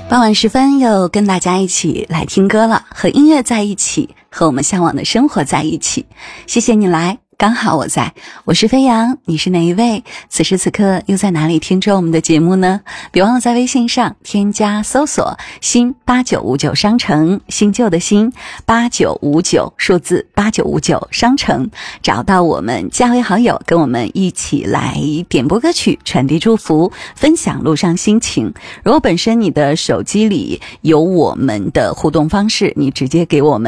傍晚时分又跟大家一起来听歌了，和音乐在一起，和我们向往的生活在一起。谢谢你来，刚好我在。我是飞扬，你是哪一位？此时此刻又在哪里听着我们的节目呢？别忘了在微信上添加搜索新8959商城，新旧的新8959数字8959商城，找到我们，加为好友，跟我们一起来点播歌曲，传递祝福，分享路上心情。如果本身你的手机里有我们的互动方式，你直接给我们